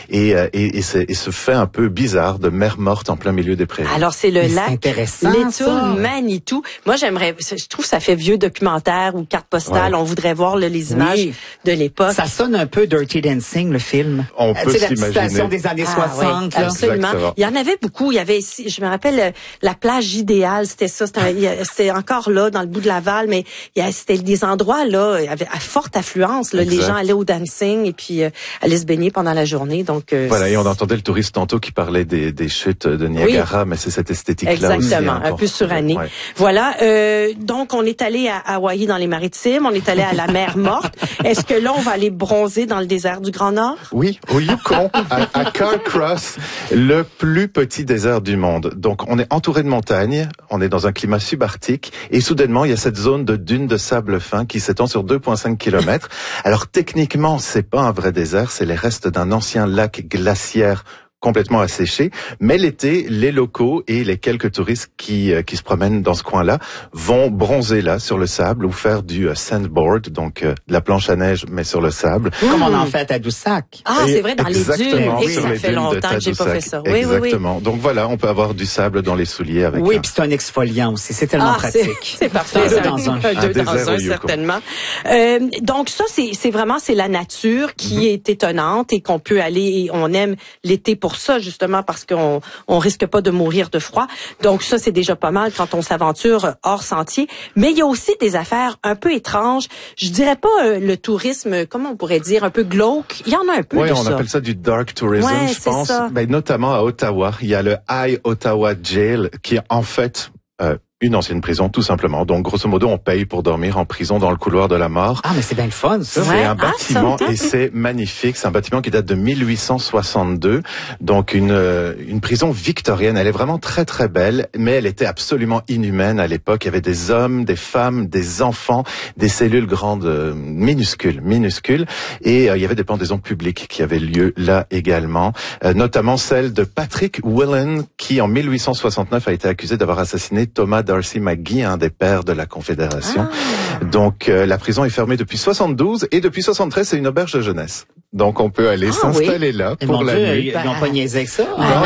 et ce fait un peu bizarre de mer morte en plein milieu des prairies. Alors c'est le lac Little Manitou. Moi je trouve que ça fait vieux documentaire ou carte postale. On voudrait voir les images de l'époque. Ça sonne un peu Dirty Dancing, le film. On peut s'imaginer. La situation des années 60. Oui, absolument. Il y en avait beaucoup. Il y avait ici, je me rappelle, la plage idéale, c'était ça. C'était encore là, dans le bout de Laval, mais c'était des endroits là, à forte affluence. Là, les gens allaient au dancing et puis allaient se baigner pendant la journée. Donc voilà, et on entendait le touriste tantôt qui parlait des chutes de Niagara, mais c'est cette esthétique-là aussi. Exactement, un peu surannée. Ouais. Voilà. Donc on est allé à Hawaï dans les Maritimes, on est allé à la mer Morte. Est-ce que là on va aller bronzer dans le désert du Grand Nord? Oui, au Yukon, à Carcross, le plus petit désert du monde. Donc on est entouré de montagnes, on est dans un climat subarctique et soudainement il y a cette zone de dunes de sable fin qui s'étend sur 2,5 km. Alors techniquement, c'est pas un vrai désert, c'est les restes d'un ancien lac glaciaire complètement asséché, mais l'été, les locaux et les quelques touristes qui se promènent dans ce coin-là vont bronzer là sur le sable ou faire du sandboard, donc de la planche à neige mais sur le sable. Comme on en fait à Tadoussac. Ah, c'est vrai, dans les dunes. Et ça fait longtemps que j'ai pas fait ça. Oui, exactement. Donc voilà, on peut avoir du sable dans les souliers avec. Oui, puis c'est un exfoliant aussi, c'est tellement pratique. C'est parfait. Deux dans un. Deux dans un, certainement. Donc ça, c'est vraiment la nature qui est étonnante et qu'on peut aller. Et on aime l'été pour ça, justement, parce qu'on risque pas de mourir de froid. Donc ça, c'est déjà pas mal quand on s'aventure hors sentier. Mais il y a aussi des affaires un peu étranges. Je dirais pas le tourisme, comment on pourrait dire, un peu glauque. Il y en a un peu de ça. Oui, on appelle ça du dark tourism, je pense. Ben, notamment à Ottawa, il y a le High Ottawa Jail, qui est en fait une ancienne prison, tout simplement. Donc, grosso modo, on paye pour dormir en prison dans le couloir de la mort. Ah, mais c'est bien le fun, ça. C'est un bâtiment et c'est magnifique. C'est un bâtiment qui date de 1862. Donc, une prison victorienne. Elle est vraiment très, très belle, mais elle était absolument inhumaine à l'époque. Il y avait des hommes, des femmes, des enfants, des cellules grandes, minuscules. Et il y avait des pendaisons publiques qui avaient lieu là également. Notamment celle de Patrick Whelan, qui en 1869 a été accusé d'avoir assassiné Thomas D'Arcy McGee, un des pères de la Confédération. Donc la prison est fermée depuis 72 et depuis 73 c'est une auberge de jeunesse. Donc on peut aller s'installer là pour la nuit. Ils n'ont pas niaisé avec ça.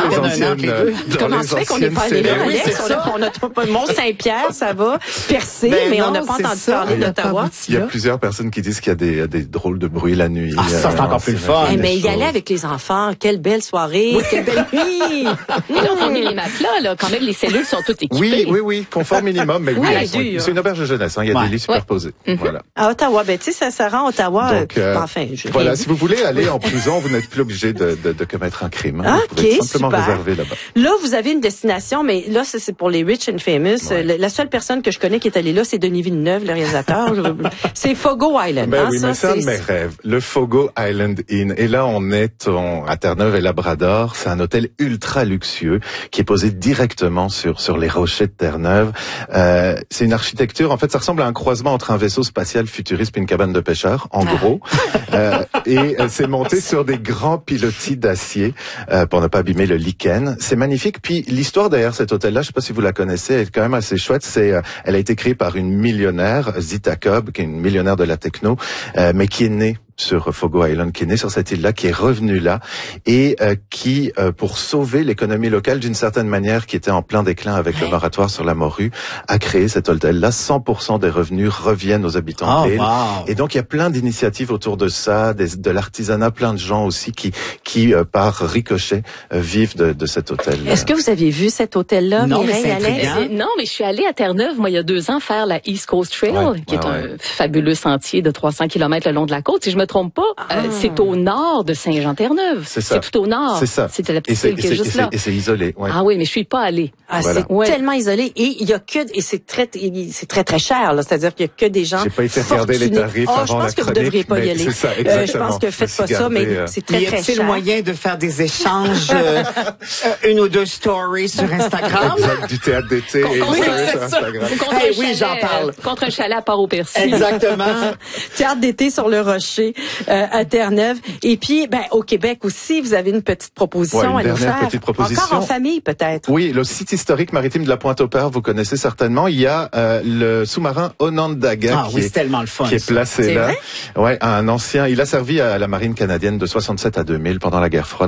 Comment ça fait qu'on n'est pas allé là, Alex? On a Mont-Saint-Pierre, ça va percer, mais on n'a pas entendu parler d'Ottawa. Il y a plusieurs personnes qui disent qu'il y a des drôles de bruit la nuit. Ah, ça c'est encore plus le fun. Mais y aller avec les enfants, quelle belle soirée, quelle belle nuit. Là, on est les matelas, là. Quand même, les cellules sont toutes équipées. Oui, confort minimum, mais c'est une auberge de jeunesse. Il y a des lits superposés. Voilà. À Ottawa, ben tu sais, ça rend Ottawa. Donc, voilà, si vous voulez aller en prison, vous n'êtes plus obligé de commettre un crime. Vous pouvez simplement réserver là-bas. Là, vous avez une destination, mais là, c'est pour les rich and famous. La seule personne que je connais qui est allée là, c'est Denis Villeneuve, le réalisateur. C'est Fogo Island. Ben oui, mais c'est un de mes rêves. Le Fogo Island Inn. Et là, on est à Terre-Neuve et Labrador. C'est un hôtel ultra luxueux qui est posé directement sur les rochers de Terre-Neuve. C'est une architecture, en fait, ça ressemble à un croisement entre un vaisseau spatial futuriste et une cabane de pêcheurs, en gros. Et c'est monté sur des grands pilotis d'acier pour ne pas abîmer le lichen. C'est magnifique. Puis l'histoire derrière cet hôtel-là, je sais pas si vous la connaissez, elle est quand même assez chouette. Elle a été créée par une millionnaire, Zita Cobb, qui est une millionnaire de la techno, mais qui est née sur Fogo Island, qui est né sur cette île-là, qui est revenu là et qui, pour sauver l'économie locale d'une certaine manière, qui était en plein déclin avec le moratoire sur la morue, a créé cet hôtel-là. 100% des revenus reviennent aux habitants de l'île. Wow. Et donc, il y a plein d'initiatives autour de ça, de l'artisanat, plein de gens aussi qui par ricochet, vivent de cet hôtel. Est-ce que vous aviez vu cet hôtel-là, non, Mireille? Non, mais je suis allée à Terre-Neuve, moi, il y a 2 ans, faire la East Coast Trail, qui est un fabuleux sentier de 300 km le long de la côte. Si je me trompe pas, c'est au nord de Saint-Jean-Terre-Neuve. C'est tout au nord. C'est ça. C'était la petite île qui est juste là. Et c'est isolé. Ouais. Ah oui, mais je suis pas allée. C'est tellement isolé et il y a c'est très très cher là, c'est-à-dire qu'il y a que des gens. J'ai pas été regarder les tarifs avant la chronique. Je pense que vous devriez pas y aller. C'est ça, exactement. Je pense que faites pas ça, mais c'est très très cher. Y a-t-il moyen de faire des échanges, une ou deux stories sur Instagram? Du théâtre d'été et sur Instagram. Oui, j'en parle. Contre un chalet à Port-au-Persil. Exactement. Théâtre d'été sur le Rocher à Terre-Neuve. Et puis, au Québec aussi, vous avez une petite proposition à nous faire. Petite proposition. Encore en famille, peut-être. Oui, le site historique maritime de la Pointe-au-Père, vous connaissez certainement. Il y a le sous-marin Onondaga qui est placé là. Vrai? Un ancien. Il a servi à la marine canadienne de 67 à 2000 pendant la guerre froide.